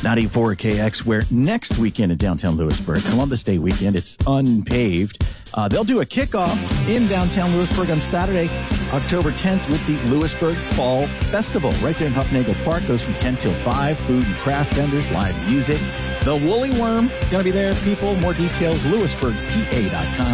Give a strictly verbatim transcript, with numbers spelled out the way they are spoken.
ninety-four K X, where next weekend in downtown Lewisburg, Columbus Day weekend, it's unpaved. Uh, they'll do a kickoff in downtown Lewisburg on Saturday, October tenth, with the Lewisburg Fall Festival right there in Huffnagle Park. Goes from ten till five. Food and craft vendors, live music. The Woolly Worm going to be there, people. More details, lewisburg p a dot com.